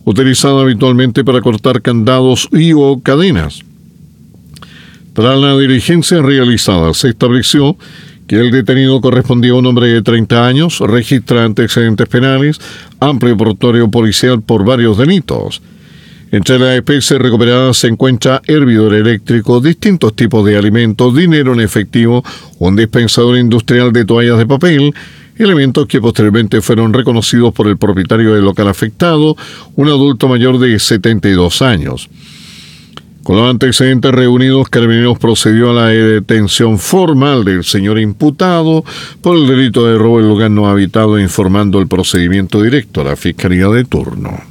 utilizada habitualmente para cortar candados y o cadenas. Tras la diligencia realizada, se estableció que el detenido correspondía a un hombre de 30 años, registra antecedentes penales, amplio repertorio policial por varios delitos. Entre las especies recuperadas se encuentra hervidor eléctrico, distintos tipos de alimentos, dinero en efectivo, un dispensador industrial de toallas de papel, elementos que posteriormente fueron reconocidos por el propietario del local afectado, un adulto mayor de 72 años. Con los antecedentes reunidos, Carabineros procedió a la detención formal del señor imputado por el delito de robo en lugar no habitado, informando el procedimiento directo a la Fiscalía de turno.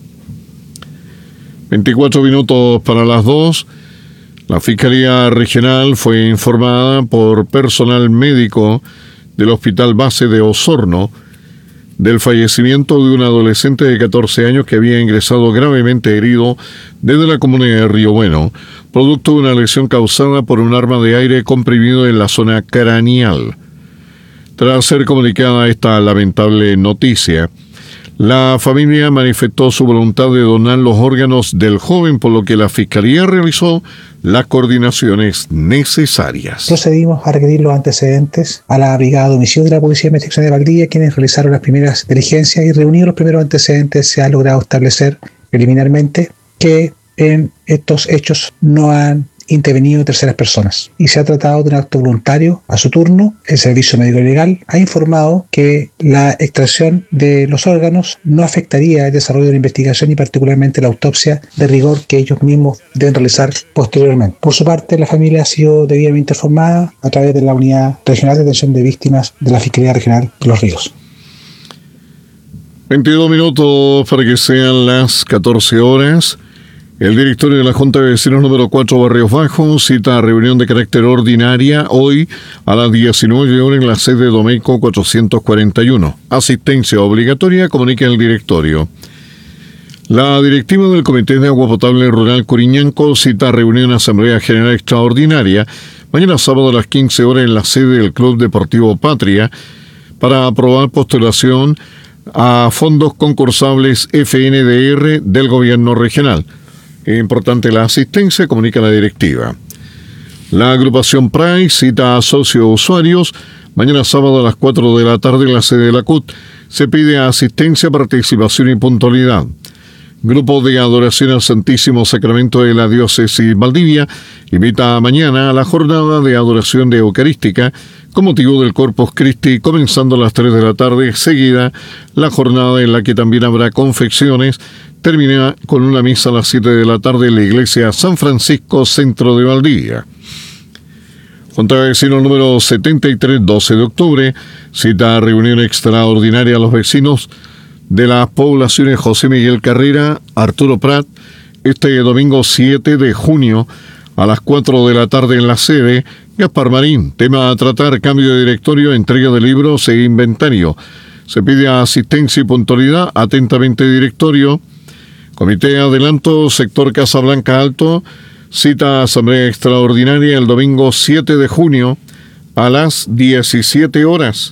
24 minutos para las 2. La Fiscalía Regional fue informada por personal médico del Hospital Base de Osorno del fallecimiento de un adolescente de 14 años que había ingresado gravemente herido desde la comuna de Río Bueno, producto de una lesión causada por un arma de aire comprimido en la zona craneal. Tras ser comunicada esta lamentable noticia, la familia manifestó su voluntad de donar los órganos del joven, por lo que la Fiscalía realizó las coordinaciones necesarias. Procedimos a requerir los antecedentes a la Brigada de Homicidios de la Policía de Investigación de Valdivia, quienes realizaron las primeras diligencias, y reunidos los primeros antecedentes se ha logrado establecer preliminarmente que en estos hechos no han intervenido terceras personas y se ha tratado de un acto voluntario. A su turno, el Servicio Médico Legal ha informado que la extracción de los órganos no afectaría el desarrollo de la investigación y particularmente la autopsia de rigor que ellos mismos deben realizar posteriormente. Por su parte, la familia ha sido debidamente informada a través de la Unidad Regional de Atención de Víctimas de la Fiscalía Regional de Los Ríos. 22 minutos para que sean las 14 horas. El directorio de la Junta de Vecinos número 4 Barrios Bajos cita reunión de carácter ordinaria hoy a las 19 horas en la sede de Domeco 441. Asistencia obligatoria, comunica el directorio. La directiva del Comité de Agua Potable Rural Coriñanco cita reunión Asamblea General Extraordinaria mañana sábado a las 15 horas en la sede del Club Deportivo Patria para aprobar postulación a fondos concursables FNDR del gobierno regional. Es importante la asistencia, comunica la directiva. La agrupación PRAI cita a socios usuarios mañana sábado a las 4 de la tarde en la sede de la CUT. Se pide asistencia, participación y puntualidad. Grupo de Adoración al Santísimo Sacramento de la Diócesis Valdivia invita mañana a la jornada de adoración de Eucarística con motivo del Corpus Christi, comenzando a las 3 de la tarde, seguida la jornada en la que también habrá confecciones. Termina con una misa a las 7 de la tarde en la iglesia San Francisco, centro de Valdivia. Junta de Vecinos número 73, 12 de octubre, cita reunión extraordinaria a los vecinos de las poblaciones José Miguel Carrera, Arturo Prat, este domingo 7 de junio a las 4 de la tarde en la sede. Gaspar Marín, tema a tratar, cambio de directorio, entrega de libros e inventario. Se pide asistencia y puntualidad. Atentamente, directorio. Comité Adelanto, sector Casablanca Alto, cita asamblea extraordinaria el domingo 7 de junio a las 17 horas.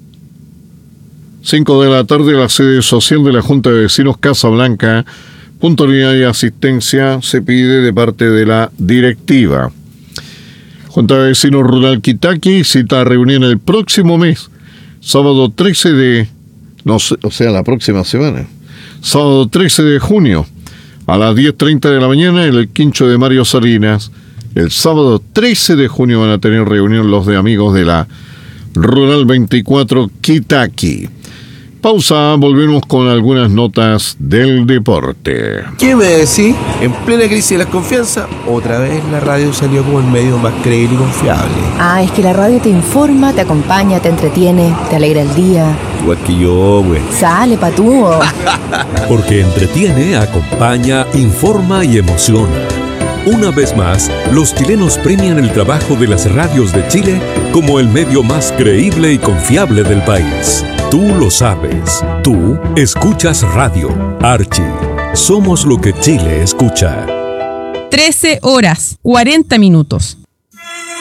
5 de la tarde, la sede social de la Junta de Vecinos Casablanca. Puntualidad y asistencia se pide de parte de la directiva. Junta de Vecinos Rural Quitaqui cita reunión el próximo mes, sábado 13 de... la próxima semana. Sábado 13 de junio a las 10:30 de la mañana en el Quincho de Mario Salinas. El sábado 13 de junio van a tener reunión los de amigos de la Rural 24 Quitaqui. Pausa, volvemos con algunas notas del deporte. ¿Qué me decís? En plena crisis de la confianza, otra vez la radio salió como el medio más creíble y confiable. Ah, es que la radio te informa, te acompaña, te entretiene, te alegra el día. Igual que yo, güey. Sale, patúo. Porque entretiene, acompaña, informa y emociona. Una vez más, los chilenos premian el trabajo de las radios de Chile como el medio más creíble y confiable del país. Tú lo sabes. Tú escuchas radio. Archi. Somos lo que Chile escucha. 13 horas, 40 minutos.